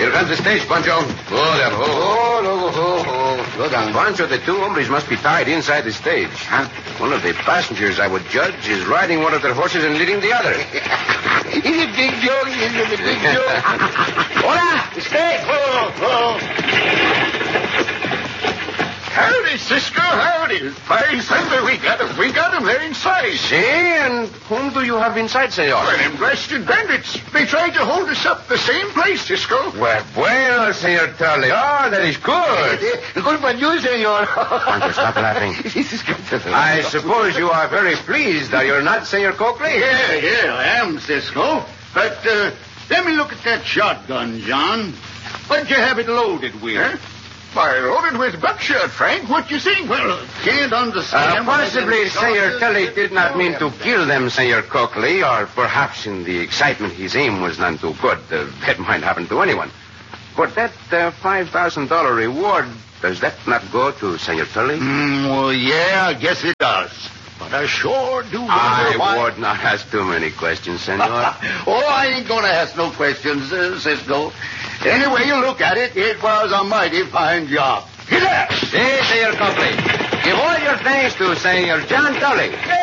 Here comes the stage, Pancho. Oh, there. Oh. Look, Pancho, the two hombres must be tied inside the stage. Huh? One of the passengers, I would judge, is riding one of their horses and leading the other. Is it big joke? Is it a big joke? Hola, the stage. Howdy, Cisco, howdy. Fine thunder, we got him there inside. See, and whom do you have inside, senor? Well, them blasted bandits. They tried to hold us up the same place, Cisco. Well, senor Turley. Oh, that is good. Good for you, senor. Pancho, stop laughing. This is good. I suppose you are very pleased, are you not, Senor Coakley? Yeah, I am, Cisco. But, let me look at that shotgun, John. What'd you have it loaded with? Huh? Why, loaded with buckshot, Frank. What you think? Well, can't understand. Possibly Senor Tully did not mean to kill them, Senor Coakley, or perhaps in the excitement his aim was none too good. That might happen to anyone. But that $5,000 reward, does that not go to Senor Tully? Well, yeah, I guess it does. But I sure do wonder I would not ask too many questions, Senor. I ain't gonna ask no questions, Cisco. Any way you look at it was a mighty fine job. Get up! Si, Senor Coakley. Give all your thanks to Senor John Tully.